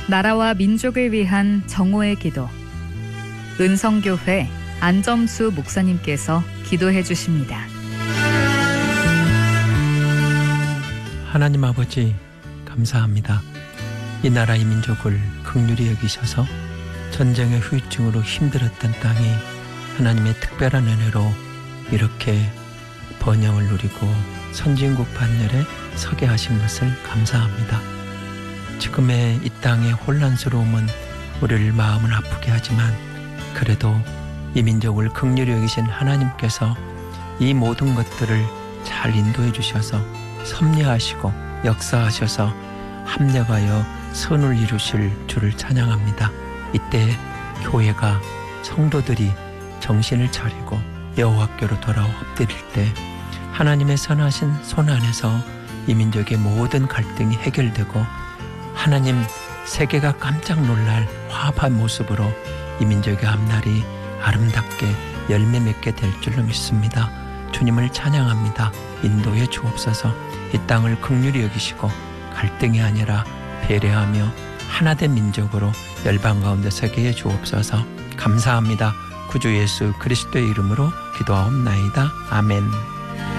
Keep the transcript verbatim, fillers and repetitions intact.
나라와 민족을 위한 정오의 기도. 은성교회 안점수 목사님께서 기도해 주십니다. 하나님 아버지 감사합니다. 이 나라 이 민족을 긍휼히 여기셔서 전쟁의 후유증으로 힘들었던 땅이 하나님의 특별한 은혜로 이렇게 번영을 누리고 선진국 반열에 서게 하신 것을 감사합니다. 지금의 이 땅의 혼란스러움은 우리를 마음은 아프게 하지만 그래도 이 민족을 긍휼히 여기신 하나님께서 이 모든 것들을 잘 인도해 주셔서 섭리하시고 역사하셔서 합력하여 선을 이루실 주를 찬양합니다. 이때 교회가 성도들이 정신을 차리고 여호와께로 돌아와 엎드릴 때 하나님의 선하신 손 안에서 이 민족의 모든 갈등이 해결되고 하나님 세계가 깜짝 놀랄 화합한 모습으로 이 민족의 앞날이 아름답게 열매 맺게 될 줄로 믿습니다. 주님을 찬양합니다. 인도해 주옵소서. 이 땅을 긍휼히 여기시고 갈등이 아니라 배려하며 하나된 민족으로 열방 가운데 서게 해 주옵소서. 감사합니다. 구주 예수 그리스도의 이름으로 기도하옵나이다. 아멘.